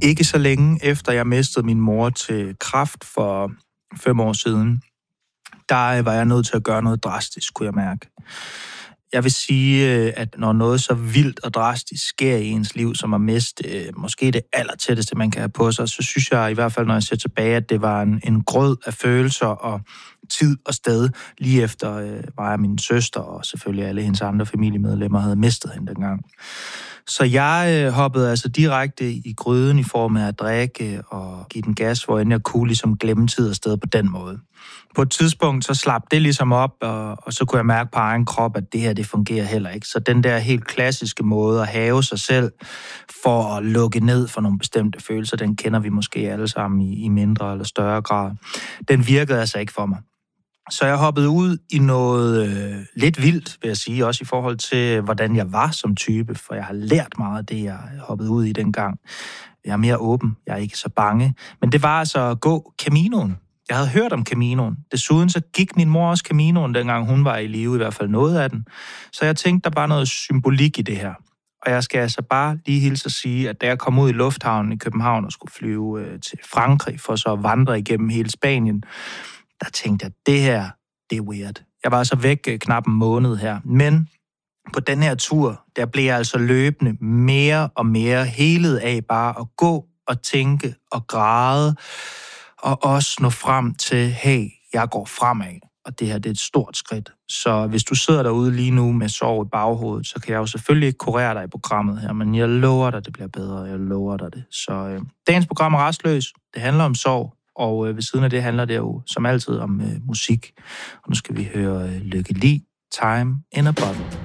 Ikke så længe efter jeg mistede min mor til kræft for 5 år siden, der var jeg nødt til at gøre noget drastisk, kunne jeg mærke. Jeg vil sige, at når noget så vildt og drastisk sker i ens liv, som at miste måske det allertætteste, man kan have på sig, så synes jeg i hvert fald, når jeg ser tilbage, at det var en grød af følelser og tid og sted, lige efter mig og min søster og selvfølgelig alle hendes andre familiemedlemmer havde mistet hende dengang. Så jeg hoppede altså direkte i gryden i form af at drikke og give den gas, hvor jeg kunne ligesom glemme tid og sted på den måde. På et tidspunkt så slap det ligesom op, og så kunne jeg mærke på egen krop, at det her, det fungerer heller ikke. Så den der helt klassiske måde at have sig selv for at lukke ned for nogle bestemte følelser, den kender vi måske alle sammen i mindre eller større grad. Den virkede altså ikke for mig. Så jeg hoppede ud i noget lidt vildt, vil jeg sige, også i forhold til, hvordan jeg var som type, for jeg har lært meget af det, jeg hoppede ud i dengang. Jeg er mere åben, jeg er ikke så bange. Men det var altså at gå Caminoen. Jeg havde hørt om Caminoen. Desuden så gik min mor også Caminoen, dengang hun var i live, i hvert fald noget af den. Så jeg tænkte, der var noget symbolik i det her. Og jeg skal altså bare lige hilse at sige, at da jeg kom ud i lufthavnen i København og skulle flyve til Frankrig, for så at vandre igennem hele Spanien, der tænkte jeg, det her, det er weird. Jeg var altså væk knap en måned her. Men på den her tur, der blev jeg altså løbende mere og mere helet af bare at gå og tænke og græde, og også nå frem til, hey, jeg går fremad, og det her, det er et stort skridt. Så hvis du sidder derude lige nu med sorg i baghovedet, så kan jeg jo selvfølgelig ikke kurere dig i programmet her, men jeg lover dig, det bliver bedre, jeg lover dig det. Så dagens program er Rastløs. Det handler om sorg, og ved siden af det handler det jo som altid om musik. Og nu skal vi høre Lykke Li, Time in a Bottle.